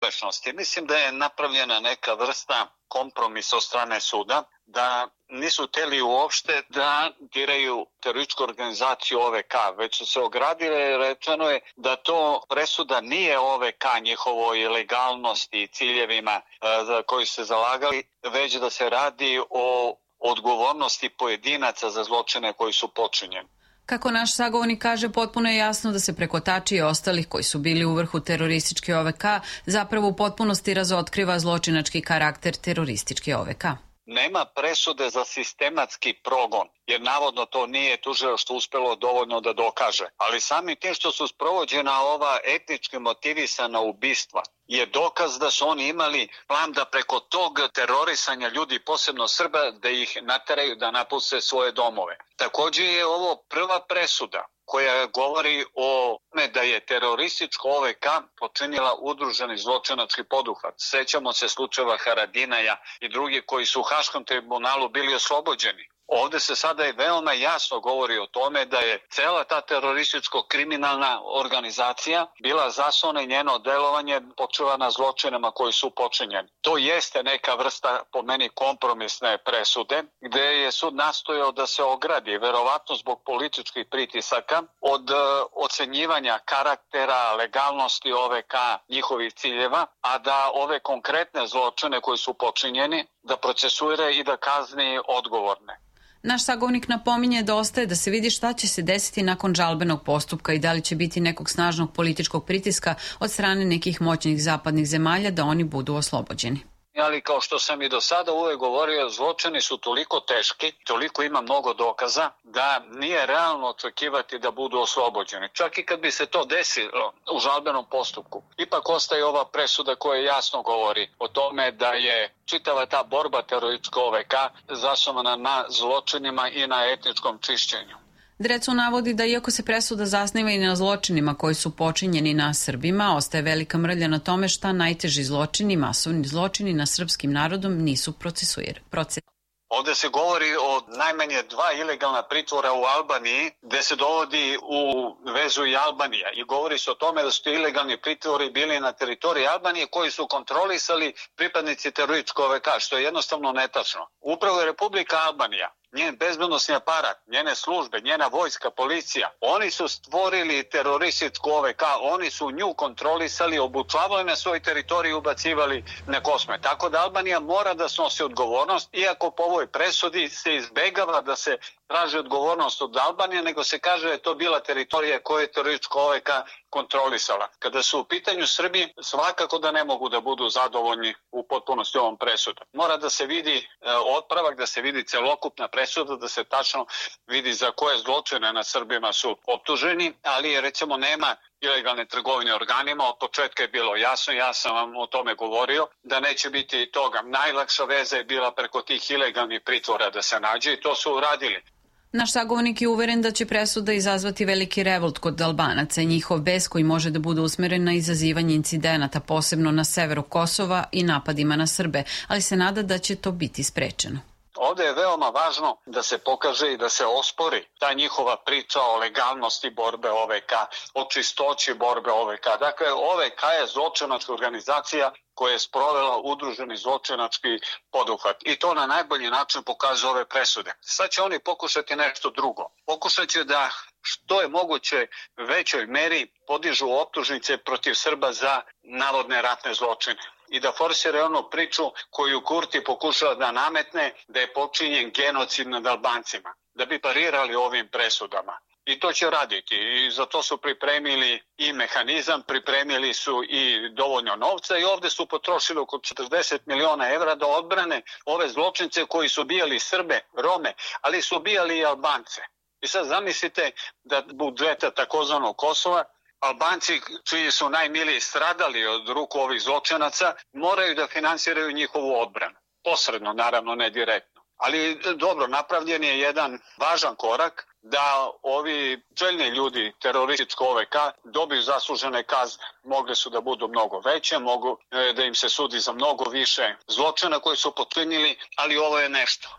nadležnosti. Mislim da je napravljena neka vrsta kompromisa od strane suda, da nisu htjeli uopšte da diraju terorističku organizaciju OVK, već su se ogradile i rečeno je da to presuda nije OVK njihovoj legalnosti i ciljevima za koji se zalagali, već da se radi o odgovornosti pojedinaca za zločine koji su počinjeni. Kako naš sagovornik kaže, potpuno je jasno da se preko Tači i ostalih koji su bili u vrhu terorističke OVK zapravo u potpunosti razotkriva zločinački karakter terorističke OVK. Nema presude za sistematski progon, jer navodno to nije tužilaštvo uspelo dovoljno da dokaže. Ali samim tim što su sprovođena ova etnički motivisana ubistva je dokaz da su oni imali plan da preko tog terorisanja ljudi, posebno Srba, da ih nateraju da napuste svoje domove. Također je ovo prva presuda koja govori o tome da je terorističko OVK počinila udruženi zločinački poduhvat. Sećamo se slučajeva Haradinaja i drugi koji su u Haškom tribunalu bili oslobođeni. Ovdje se sada i veoma jasno govori o tome da je cela ta terorističko-kriminalna organizacija bila zasnovana i njeno delovanje počiva na zločinama koji su počinjeni. To jeste neka vrsta, po meni, kompromisne presude, gde je sud nastojao da se ogradi, verovatno zbog političkih pritisaka, od ocenjivanja karaktera, legalnosti OVK, njihovih ciljeva, a da ove konkretne zločine koji su počinjeni, da procesuira i da kazni odgovorne. Naš sagovornik napominje da ostaje da se vidi šta će se desiti nakon žalbenog postupka i da li će biti nekog snažnog političkog pritiska od strane nekih moćnih zapadnih zemalja da oni budu oslobođeni. Ali kao što sam i do sada uvek govorio, zločini su toliko teški, toliko ima mnogo dokaza da nije realno očekivati da budu oslobođeni. Čak i kad bi se to desilo u žalbenom postupku, ipak ostaje ova presuda koja jasno govori o tome da je čitava ta borba teroristička OVK zasnovana na zločinima i na etničkom čišćenju. Drecu navodi da iako se presuda zasniva i na zločinima koji su počinjeni na Srbima, ostaje velika mrlja na tome šta najteži zločini, masovni zločini na srpskim narodom nisu procesuirani. Ovdje se govori o najmanje 2 ilegalna pritvora u Albaniji, gde se dovodi u vezu i Albanija. I govori se o tome da su ti ilegalni pritvori bili na teritoriji Albanije koji su kontrolisali pripadnici terorističke OVK, što je jednostavno netačno. Upravo je Republika Albanija, njen bezbednosni aparat, njene službe, njena vojska, policija, oni su stvorili terorističku OVK, oni su nju kontrolisali, obučavali na svoj teritoriji i ubacivali na Kosme. Tako da Albanija mora da snosi odgovornost, iako po ovoj presudi se izbegava da se traži odgovornost od Albanije, nego se kaže da je to bila teritorija koju je teroristička OVK kontrolisala. Kada su u pitanju Srbi, svakako da ne mogu da budu zadovoljni u potpunosti ovom presudom. Mora da se vidi otpravak, da se vidi celokupna presuda, da se tačno vidi za koje zločine na Srbima su optuženi, ali recimo nema ilegalne trgovine organima. Od početka je bilo jasno, ja sam vam o tome govorio, da neće biti toga. Najlakša veza je bila preko tih ilegalnih pritvora da se nađe i to su uradili. Naš sagovornik je uveren da će presuda izazvati veliki revolt kod Albanaca i njihov bes koji može da bude usmeren na izazivanje incidenata, posebno na severu Kosova i napadima na Srbe, ali se nada da će to biti sprečeno. Ovdje je veoma važno da se pokaže i da se ospori ta njihova priča o legalnosti borbe OVK, o čistoći borbe OVK. Dakle, OVK je zločinačka organizacija koja je sprovela udruženi zločinački poduhvat. I to na najbolji način pokazuje ove presude. Sad će oni pokušati nešto drugo. Pokušat će da što je moguće većoj meri podižu optužnice protiv Srba za navodne ratne zločine i da forsira onu priču koju Kurti pokušava da nametne da je počinjen genocid nad Albancima, da bi parirali ovim presudama. I to će raditi i za to su pripremili i mehanizam, pripremili su i dovoljno novca i ovdje su potrošili oko 40 miliona evra da odbrane ove zločince koji su ubijali Srbe, Rome, ali su ubijali i Albance. I sad zamislite da budžeta takozvanog Kosova Albanci, čiji su najmiliji stradali od ruku ovih zločinaca, moraju da finansiraju njihovu odbranu. Posredno, naravno, ne direktno. Ali dobro, napravljen je jedan važan korak da ovi čelni ljudi terorističko OVK dobiju zaslužene kazne. Mogle su da budu mnogo veće, mogu da im se sudi za mnogo više zločina koji su počinili, ali ovo je nešto.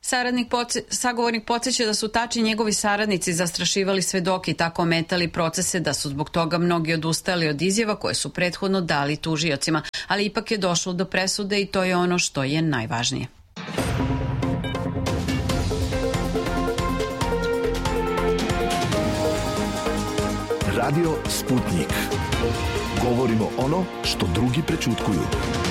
Sagovornik podsjeća da su Tači i njegovi saradnici zastrašivali svedoke i tako ometali procese, da su zbog toga mnogi odustali od izjava koje su prethodno dali tužiocima, ali ipak je došlo do presude i to je ono što je najvažnije. Radio Sputnik. Govorimo ono što drugi prećutkuju.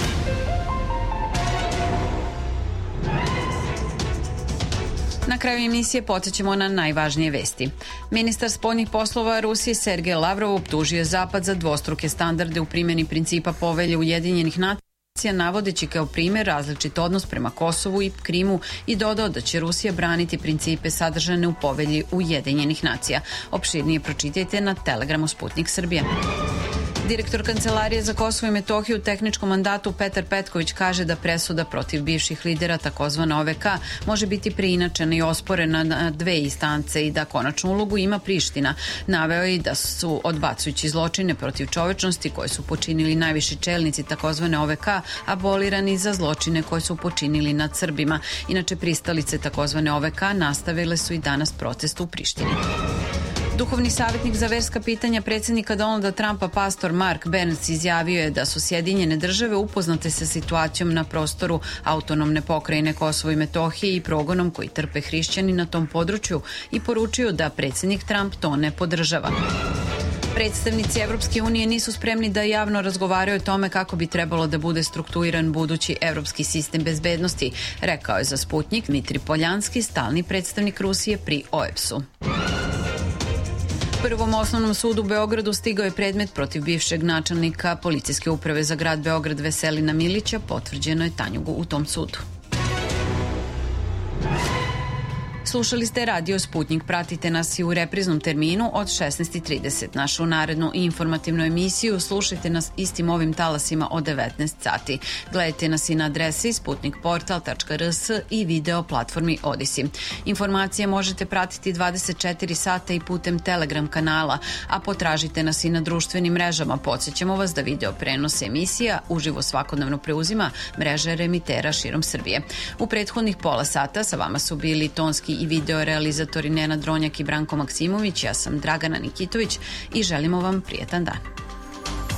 Na kraju emisije podsjećamo na najvažnije vesti. Ministar spoljnih poslova Rusije Sergej Lavrov optužio Zapad za dvostruke standarde u primjeni principa Povelje Ujedinjenih nacija, navodeći kao primjer različit odnos prema Kosovu i Krimu i dodao da će Rusija braniti principe sadržane u Povelji Ujedinjenih nacija. Opširnije pročitajte na Telegramu Sputnik Srbije. Direktor Kancelarije za Kosovo i Metohiju u tehničkom mandatu Petar Petković kaže da presuda protiv bivših lidera takozvana OVK može biti preinačena i osporena na dve instance i da konačnu ulogu ima Priština. Naveo je i da su, odbacujući zločine protiv čovečnosti koje su počinili najviši čelnici takozvane OVK, abolirani za zločine koje su počinili nad Srbima. Inače, pristalice takozvane OVK nastavile su i danas protest u Prištini. Duhovni savjetnik za verska pitanja predsjednika Donalda Trumpa, pastor Mark Burns, izjavio je da su Sjedinjene države upoznate sa situacijom na prostoru autonomne pokrajine Kosovo i Metohije i progonom koji trpe hrišćani na tom području i poručio da predsjednik Trump to ne podržava. Predstavnici Evropske unije nisu spremni da javno razgovaraju o tome kako bi trebalo da bude strukturiran budući evropski sistem bezbednosti, rekao je za Sputnik Dmitri Poljanski, stalni predstavnik Rusije pri OEBS-u. Prvom osnovnom sudu u Beogradu stigao je predmet protiv bivšeg načelnika policijske uprave za grad Beograd Veselina Milića, potvrđeno je Tanjugu u tom sudu. Slušali ste Radio Sputnik, pratite nas i u repriznom terminu od 16:30. Našu narednu informativnu emisiju slušajte nas istim ovim talasima od 19 sati. Gledajte nas i na adresi sputnikportal.rs i video platformi Odisi. Informacije možete pratiti 24 sata i putem Telegram kanala, a potražite nas i na društvenim mrežama. Podsjećamo vas da video prenos emisija uživo svakodnevno preuzima mreža remitera širom Srbije. U prethodnih pola sata sa vama su bili tonski i video realizatori Nenad Dronjak i Branko Maksimović. Ja sam Dragana Nikitović i želimo vam prijetan dan.